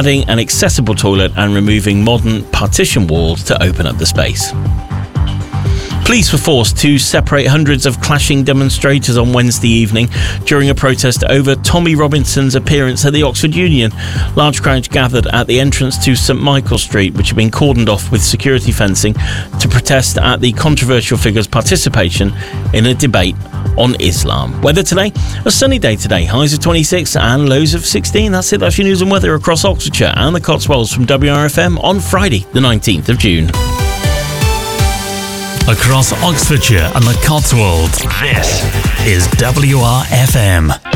adding an accessible toilet and removing modern partition walls to open up the space. Police were forced to separate hundreds of clashing demonstrators on Wednesday evening during a protest over Tommy Robinson's appearance at the Oxford Union. Large crowds gathered at the entrance to St Michael Street, which had been cordoned off with security fencing, to protest at the controversial figure's participation in a debate on Islam. Weather today, a sunny day today, highs of 26 and lows of 16. That's it, that's your news and weather across Oxfordshire and the Cotswolds from WRFM on Friday the 19th of June. Across Oxfordshire and the Cotswolds, this is WRFM.